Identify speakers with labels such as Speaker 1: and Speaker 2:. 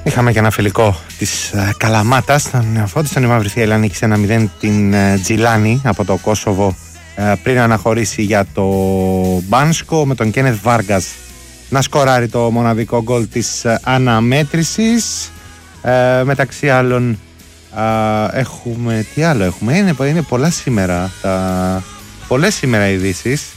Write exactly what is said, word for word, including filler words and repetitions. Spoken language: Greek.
Speaker 1: Είχαμε και ένα φιλικό της uh, Καλαμάτας, τον Φώτισαν η Μαύρη Θεία νίκησε ένα μηδέν την uh, Τζιλάνη από το Κόσοβο uh, πριν αναχωρήσει για το Μπάνσκο, με τον Κένεθ Βάργκας να σκοράρει το μοναδικό γκολ της uh, αναμέτρησης. Uh, μεταξύ άλλων uh, έχουμε, τι άλλο έχουμε, είναι, είναι πολλά σήμερα, τα, πολλές σήμερα ειδήσεις.